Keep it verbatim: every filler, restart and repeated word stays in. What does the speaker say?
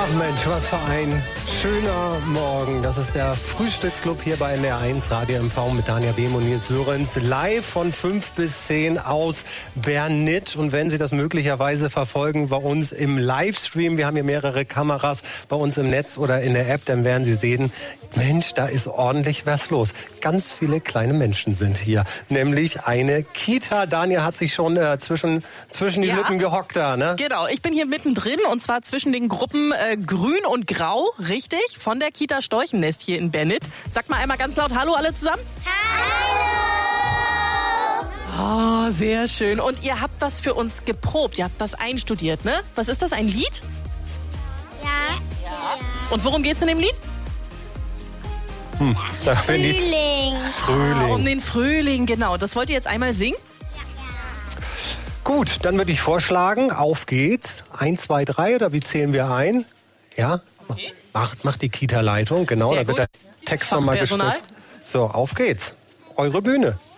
Ach Mensch, was für ein schöner Morgen. Das ist der Frühstücksclub hier bei N D R eins Radio M V mit Dania Behm und Nils Sörensen. Live von fünf bis zehn aus Bernit. Und wenn Sie das möglicherweise verfolgen bei uns im Livestream, wir haben hier mehrere Kameras bei uns im Netz oder in der App, dann werden Sie sehen, Mensch, da ist ordentlich was los. Ganz viele kleine Menschen sind hier, nämlich eine Kita. Dania hat sich schon äh, zwischen, zwischen die Ja. Lippen gehockt da, ne? Genau, ich bin hier mittendrin und zwar zwischen den Gruppen äh, Grün und Grau, richtig, von der Kita Storchennest hier in Bernit. Sagt mal einmal ganz laut Hallo alle zusammen. Hallo! Oh, sehr schön. Und ihr habt das für uns geprobt, ihr habt das einstudiert, ne? Was ist das, ein Lied? Ja. ja. Und worum geht's in dem Lied? Hm, da bin die Frühling. Frühling. Um den Frühling, genau. Das wollt ihr jetzt einmal singen? Gut, dann würde ich vorschlagen, auf geht's. Eins, zwei, drei oder wie zählen wir ein? Ja, Okay. macht, macht die Kita-Leitung, genau, Sehr da wird gut. der Text nochmal Fachpersonal. gestimmt. So, auf geht's. Eure Bühne.